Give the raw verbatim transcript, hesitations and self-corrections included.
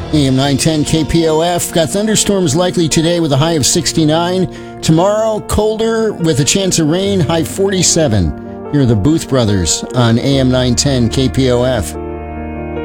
A M nine ten K P O F. Got thunderstorms likely today with a high of sixty-nine. Tomorrow, colder with a chance of rain, high forty-seven. Here are the Booth Brothers on A M nine ten K P O F.